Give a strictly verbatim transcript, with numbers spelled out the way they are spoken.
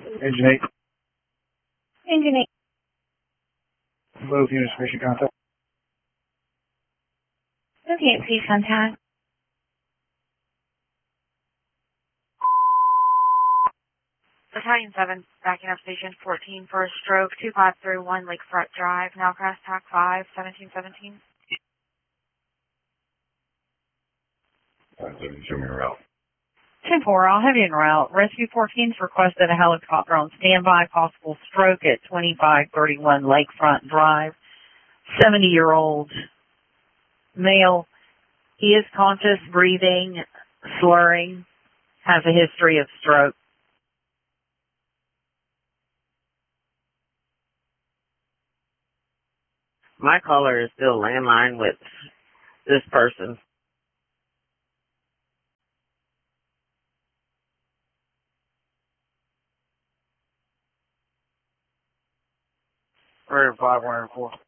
Engine eight. Engine eight. Both units mission contact. Okay, please contact. Battalion seven, backing up station fourteen for a stroke, two five three one Lakefront Drive, now cross tack five, seventeen seventeen. five seventeen, show me a route. ten four, I'll have you en route. Rescue fourteen's requested a helicopter on standby, possible stroke at twenty-five thirty-one Lakefront Drive. seventy-year-old male. He is conscious, breathing, slurring, has a history of stroke. My caller is still landline with this person. Raider five one four.